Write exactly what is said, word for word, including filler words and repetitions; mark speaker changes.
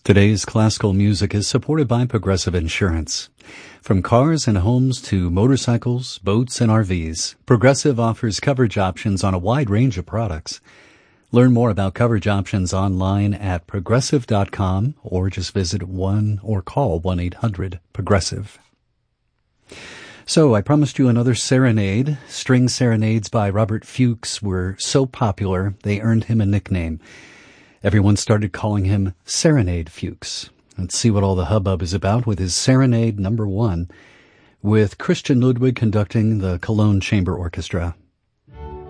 Speaker 1: Today's classical music is supported by Progressive Insurance. From cars and homes to motorcycles, boats, and R Vs, Progressive offers coverage options on a wide range of products. Learn more about coverage options online at progressive dot com or just visit one or call one eight hundred progressive. So I promised you another serenade. String serenades by Robert Fuchs were so popular they earned him a nickname. Everyone started calling him Serenade Fuchs. Let's see what all the hubbub is about with his Serenade Number One, with Christian Ludwig conducting the Cologne Chamber Orchestra.